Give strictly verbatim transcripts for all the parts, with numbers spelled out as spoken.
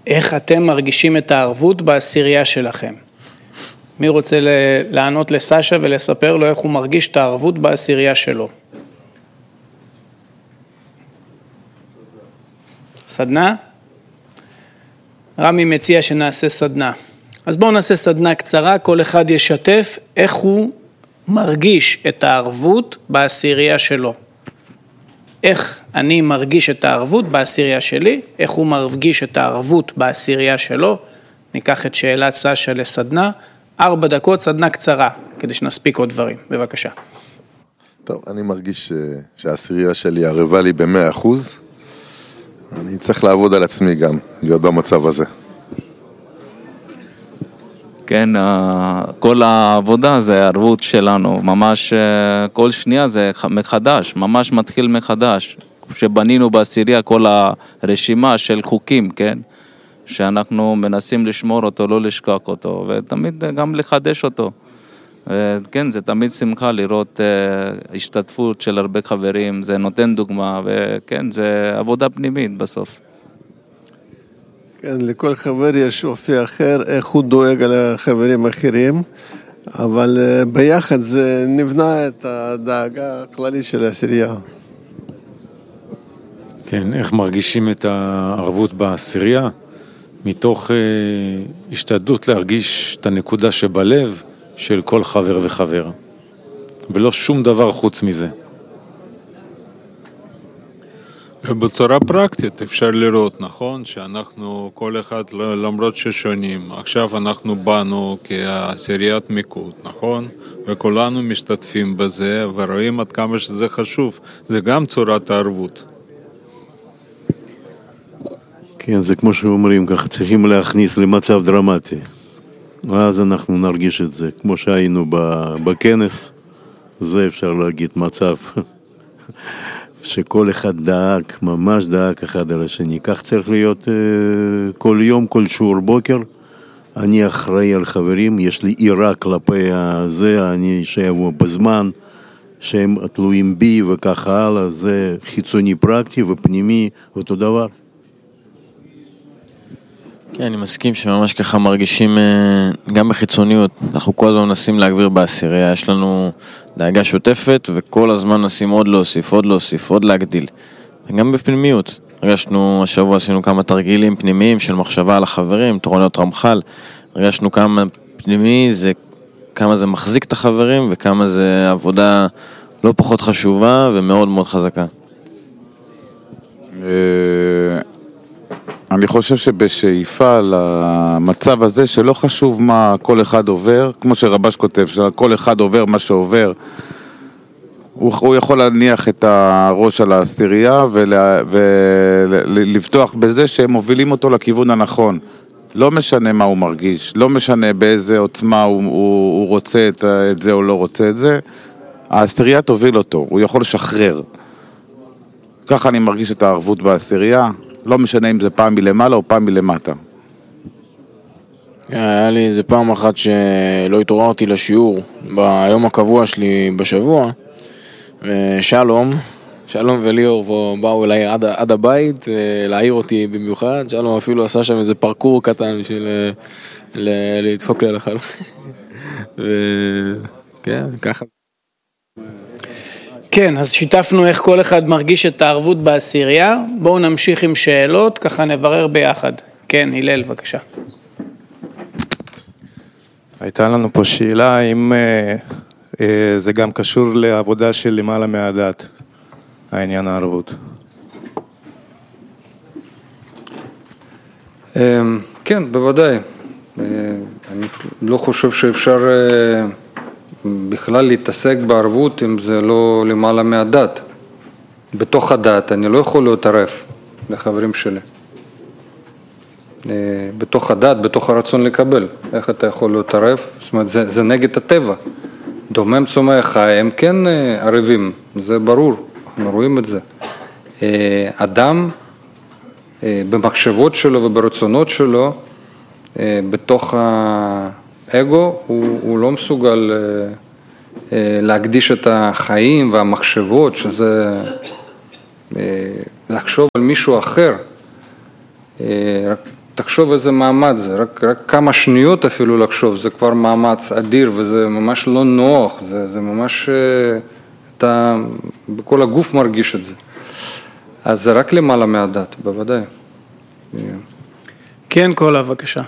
איך אתם מרגישים את הערבות בעשירייה שלכם? מי רוצה לענות לסשה ולספר לו איך הוא מרגיש את הערבות בעשירייה שלו? סדנה? רמי מציע שנעשה סדנה. אז בואו נעשה סדנה קצרה, כל אחד ישתף איך הוא מרגיש את הערבות בעשירייה שלו. איך אני מרגיש את הערבות בעשירייה שלי, איך הוא מרגיש את הערבות בעשירייה שלו. ניקח את שאלת סשה לסדנה, ארבע דקות, סדנה קצרה, כדי שנספיק עוד דברים. בבקשה. טוב, אני מרגיש שהעשירייה שלי ערבה לי במאה אחוז. אני צריך לעבוד על עצמי גם, להיות במצב הזה. כן, כל העבודה זה הערבות שלנו, ממש כל שנייה זה מחדש, ממש מתחיל מחדש. שבנינו בעשירייה כל הרשימה של חוקים, כן? שאנחנו מנסים לשמור אותו, לא לשכח אותו, ותמיד גם לחדש אותו. כן, זה תמיד שמחה לראות השתתפות של הרבה חברים, זה נותן דוגמה, וכן, זה עבודה פנימית בסוף. כן, לכל חבר יש אופי אחר, איך הוא דואג על החברים האחרים, אבל ביחד זה נבנה את הדאגה הכללית של העשירייה. כן, איך מרגישים את הערבות בעשירייה? מתוך אה, השתדלות להרגיש את הנקודה שבלב של כל חבר וחבר, ולא שום דבר חוץ מזה. בצורה פרקטית אפשר לראות, נכון, שאנחנו כל אחד למרות ששונים, עכשיו אנחנו באנו כעשיריית מיקוד, נכון? וכולנו משתתפים בזה ורואים עד כמה שזה חשוב, זה גם צורת הערבות. כן, זה כמו שאומרים, ככה צריכים להכניס למצב דרמטי. אז אנחנו נרגיש את זה, כמו שהיינו בכנס, זה אפשר להגיד מצב שכל אחד דאג, ממש דאג אחד על השני. כך צריך להיות כל יום, כל שיעור בוקר. אני אחראי על חברים, יש לי עירה כלפי זה, אני שיבוא בזמן, שהם תלויים בי וככה הלאה, זה חיצוני פרקטי ופנימי, אותו דבר. כן, אני מסכים שממש ככה מרגישים גם בחיצוניות. אנחנו כל הזמן מנסים להגביר בעשירייה, יש לנו דאגה שוטפת וכל הזמן מנסים עוד להוסיף, עוד להוסיף, עוד להגדיל. וגם בפנימיות. הרגשנו, השבוע עשינו כמה תרגילים פנימיים של מחשבה על החברים, תורניות רמח"ל. הרגשנו כמה פנימי, זה, כמה זה מחזיק את החברים וכמה זה עבודה לא פחות חשובה ומאוד מאוד חזקה. אני חושב שבשאיפה למצב הזה שלא חשוב מה כל אחד עובר, כמו שרבש כותב, שכל אחד עובר מה שעובר, הוא, הוא יכול להניח את הראש על העשירייה ולפתוח בזה שהם מובילים אותו לכיוון הנכון. לא משנה מה הוא מרגיש, לא משנה באיזה עוצמה הוא, הוא, הוא רוצה את, את זה או לא רוצה את זה, העשירייה תוביל אותו, הוא יכול לשחרר. ככה אני מרגיש את הערבות בעשירייה, לא משנה אם זה פעם מלמעלה או פעם מלמטה. היה לי איזה פעם אחת שלא התעוררתי לשיעור ביום הקבוע שלי בשבוע, ושלום, שלום וליאור באו אליי עד, עד הבית להעיר אותי במיוחד. שלום אפילו עשה שם איזה פרקור קטן בשביל לדפוק לי על החלום. וכן, ככה. כן, אז שיתפנו איך כל אחד מרגיש את הערבות בעשירייה. בואו נמשיך עם שאלות, ככה נברר ביחד. כן, הלל, בבקשה. הייתה לנו פה שאלה אם אה, אה, זה גם קשור לעבודה של למעלה מהדת, העניין הערבות. כן, בוודאי. אני לא חושב שאפשר בכלל להתעסק בערבות אם זה לא למעלה מהדת. בתוך הדת אני לא יכול להתערב לחברים שלי. בתוך הדת, בתוך הרצון לקבל. איך אתה יכול להתערב? זאת אומרת, זה, זה נגד הטבע. דומם צומח חי, הם כן ערבים, זה ברור, אנחנו רואים את זה. אדם במחשבות שלו וברצונות שלו, בתוך האגו, הוא, הוא לא מסוגל להקדיש את החיים והמחשבות, שזה לחשוב על מישהו אחר. תחשוב איזה מאמץ זה, רק, רק כמה שניות אפילו לחשוב, זה כבר מאמץ אדיר וזה ממש לא נוח, זה, זה ממש, אתה בכל הגוף מרגיש את זה. אז זה רק למעלה מהדת, בוודאי. כן, קולה, בבקשה.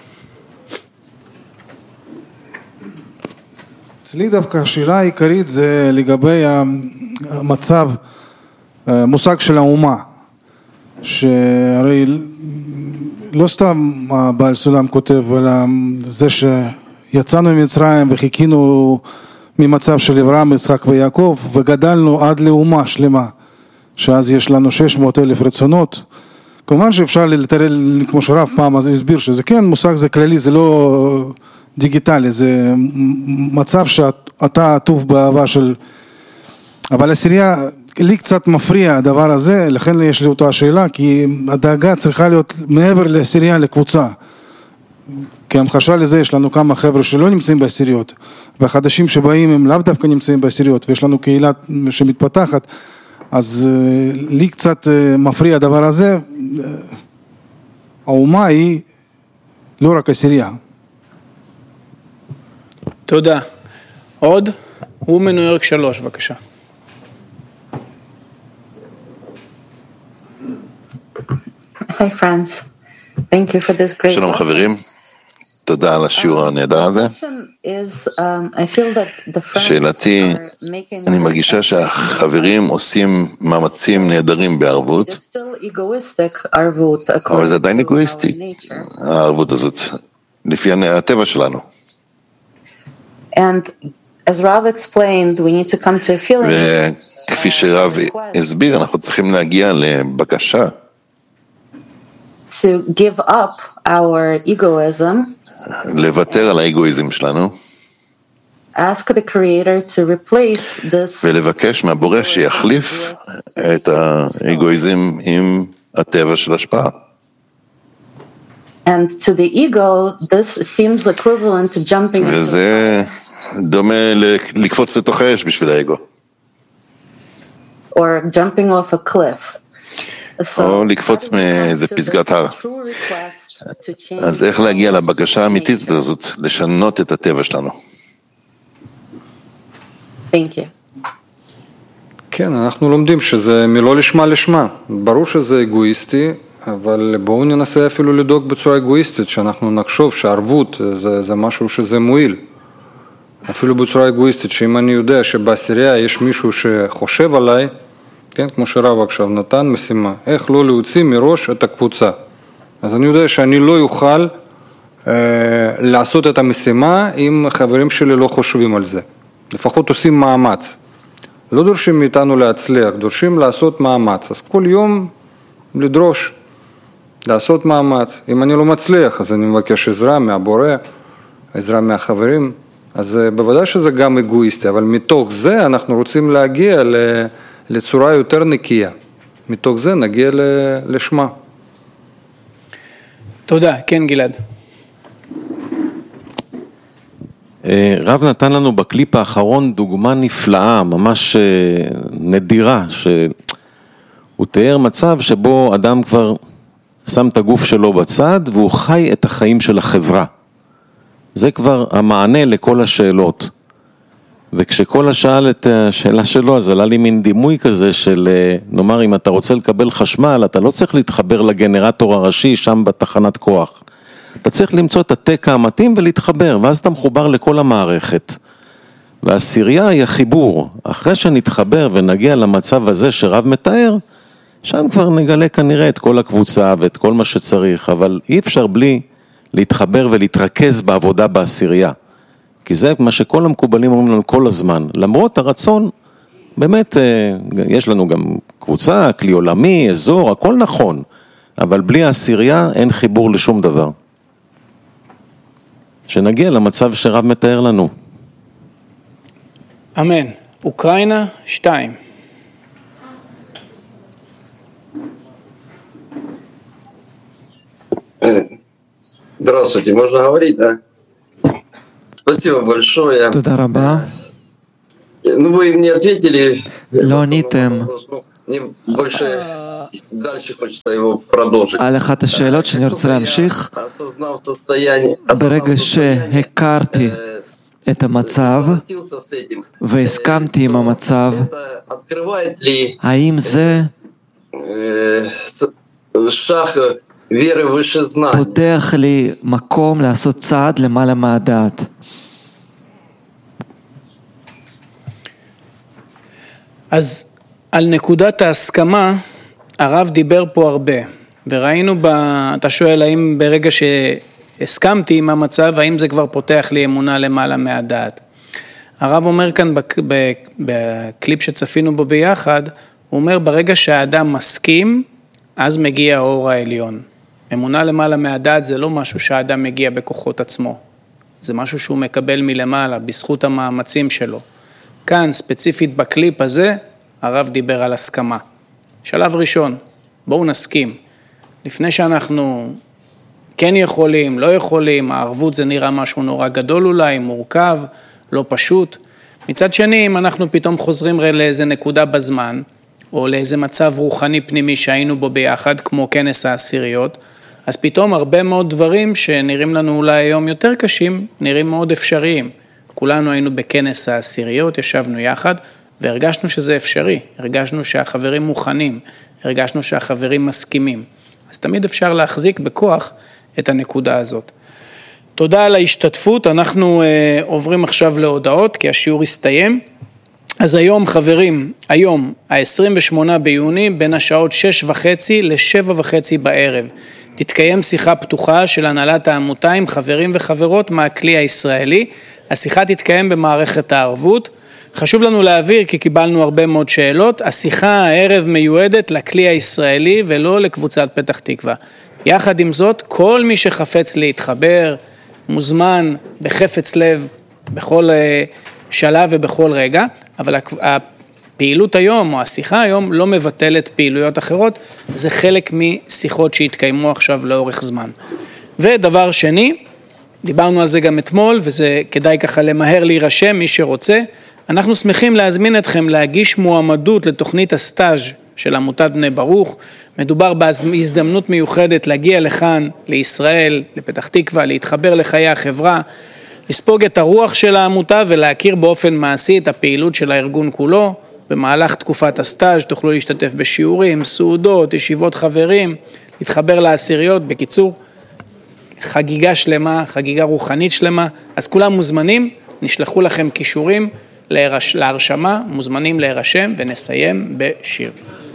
אצלי דווקא השאלה העיקרית זה לגבי המצב, מושג של האומה, שהרי לא סתם הבעל סולם כותב על זה שיצאנו ממצרים וחיכינו ממצב של אברהם, יצחק ויעקב וגדלנו עד לאומה שלמה, שאז יש לנו שש מאות אלף רצונות. כמובן שאפשר לתאר, כמו שרב פעם אז הסביר שזה כן, מושג זה כללי, זה לא דיגיטלי, זה מצב שאתה עטוף באהבה של... אבל עשירייה, לי קצת מפריע הדבר הזה, לכן יש לי אותה השאלה, כי הדאגה צריכה להיות מעבר לעשירייה לקבוצה. כהמחשה לזה יש לנו כמה חבר'ה שלא נמצאים בעשיריות, והחדשים שבאים הם לאו דווקא נמצאים בעשיריות, ויש לנו קהילה שמתפתחת, אז לי קצת מפריע הדבר הזה, האומה היא לא רק עשירייה. תודה. עוד? הוא מניו יורק שלוש, בבקשה. Hi friends, thank you for this great. שלום חברים, תודה על השיעור הנהדר הזה. שאלתי, אני מרגישה שהחברים עושים מאמצים נהדרים בערבות, אבל זה עדיין אגואיסטי, הערבות הזאת, לפי הטבע שלנו. וכפי שרב הסביר, אנחנו צריכים להגיע לבקשה. To give up our egoism, לוותר על האגואיזם שלנו, ask the creator to replace this, ולבקש מהבורא שיחליף את האגואיזם עם הטבע של השפעה. And to the ego, this seems equivalent to jumping. וזה דומה לקפוץ לתוך האש בשביל האגו. Or jumping off a cliff. או לקפוץ מאיזה פסגת הר. אז איך להגיע לבקשה האמיתית הזאת, לשנות את הטבע שלנו? Thank you. כן, אנחנו לומדים שזה מלא לשמה לשמה. ברור שזה אגואיסטי, אבל בואו ננסה אפילו לדאוג בצורה אגואיסטית, שאנחנו נחשוב שערבות זה, זה משהו שזה מועיל. אפילו בצורה אגואיסטית, שאם אני יודע שבעשירייה יש מישהו שחושב עליי, כן, כמו שרב עכשיו נתן משימה, איך לא להוציא מראש את הקבוצה. אז אני יודע שאני לא יוכל אה, לעשות את המשימה אם חברים שלי לא חושבים על זה. לפחות עושים מאמץ. לא דורשים מאיתנו להצליח, דורשים לעשות מאמץ. אז כל יום לדרוש, לעשות מאמץ. אם אני לא מצליח, אז אני מבקש עזרה מהבורא, עזרה מהחברים. אז בוודאי שזה גם אגואיסטי, אבל מתוך זה אנחנו רוצים להגיע ל... לצורה יותר נקייה. מתוך זה נגיע לשמה. תודה. כן, גלעד. רב נתן לנו בקליפ האחרון דוגמה נפלאה, ממש נדירה, שהוא תיאר מצב שבו אדם כבר שם את הגוף שלו בצד, והוא חי את החיים של החברה. זה כבר המענה לכל השאלות. וכשכל השאל את השאלה שלו, אז עלה לי מין דימוי כזה של, נאמר, אם אתה רוצה לקבל חשמל, אתה לא צריך להתחבר לגנרטור הראשי שם בתחנת כוח. אתה צריך למצוא את התקע המתאים ולהתחבר, ואז אתה מחובר לכל המערכת. והעשירייה היא החיבור. אחרי שנתחבר ונגיע למצב הזה שרב מתאר, שם כבר נגלה כנראה את כל הקבוצה ואת כל מה שצריך, אבל אי אפשר בלי להתחבר ולהתרכז בעבודה בעשירייה. כי זה מה שכל המקובלים אומרים לנו כל הזמן. למרות הרצון, באמת, יש לנו גם קבוצה, כלי עולמי, אזור, הכל נכון. אבל בלי העשירייה אין חיבור לשום דבר. שנגיע למצב שרב מתאר לנו. אמן. אוקראינה, שתיים. Здравствуйте, можно говорить, да? Спасибо большое. תודה רבה. Ну, вы мне ответили. לא עניתם. Небольшое дальше хочется его продолжить. על אחת השאלות שאני רוצה להמשיך, ברגע שהכרתי את המצב והסכמתי עם המצב, האם זה פותח לי מקום לעשות צעד למעלה מהדעת? אז על נקודת ההסכמה הרב דיבר פה הרבה, וראינו, ב... אתה שואל האם ברגע שהסכמתי עם המצב, האם זה כבר פותח לי אמונה למעלה מהדעת. הרב אומר כאן בק... בקליפ שצפינו בו ביחד, הוא אומר ברגע שהאדם מסכים, אז מגיע האור העליון. אמונה למעלה מהדעת זה לא משהו שהאדם מגיע בכוחות עצמו, זה משהו שהוא מקבל מלמעלה, בזכות המאמצים שלו. כאן, ספציפית בקליפ הזה, הרב דיבר על הסכמה. שלב ראשון, בואו נסכים. לפני שאנחנו כן יכולים, לא יכולים, הערבות זה נראה משהו נורא גדול אולי, מורכב, לא פשוט. מצד שני, אם אנחנו פתאום חוזרים לאיזה נקודה בזמן, או לאיזה מצב רוחני פנימי שהיינו בו ביחד, כמו כנס העשיריות, אז פתאום הרבה מאוד דברים שנראים לנו אולי היום יותר קשים, נראים מאוד אפשריים. כולנו היינו בכנס העשיריות, ישבנו יחד, והרגשנו שזה אפשרי, הרגשנו שהחברים מוכנים, הרגשנו שהחברים מסכימים. אז תמיד אפשר להחזיק בכוח את הנקודה הזאת. תודה על ההשתתפות, אנחנו uh, עוברים עכשיו להודעות, כי השיעור הסתיים. אז היום חברים, היום ה-עשרים ושמונה ביוני, בין השעות שש וחצי לשבע וחצי בערב, תתקיים שיחה פתוחה של הנהלת העמותה עם חברים וחברות מהכלי הישראלי. השיחה תתקיים במערכת הערבות. חשוב לנו להעביר, כי קיבלנו הרבה מאוד שאלות, השיחה הערב מיועדת לכלי הישראלי ולא לקבוצת פתח תקווה. יחד עם זאת, כל מי שחפץ להתחבר, מוזמן בחפץ לב, בכל שלב ובכל רגע, אבל הפעילות היום או השיחה היום לא מבטלת פעילויות אחרות, זה חלק משיחות שהתקיימו עכשיו לאורך זמן. ודבר שני, דיברנו על זה גם אתמול, וזה כדאי ככה למהר להירשם מי שרוצה, אנחנו שמחים להזמין אתכם להגיש מועמדות לתוכנית הסטאז' של עמותת בני ברוך. מדובר בהזדמנות מיוחדת להגיע לכאן, לישראל, לפתח תקווה, להתחבר לחיי החברה, לספוג את הרוח של העמותה ולהכיר באופן מעשי את הפעילות של הארגון כולו. במהלך תקופת הסטאז' תוכלו להשתתף בשיעורים, סעודות, ישיבות חברים, להתחבר לעשיריות, בקיצור, חגיגה שלמה, חגיגה רוחנית שלמה. אז כולם מוזמנים, נשלחו לכם קישורים להרשמה, מוזמנים להירשם, ונסיים בשיר.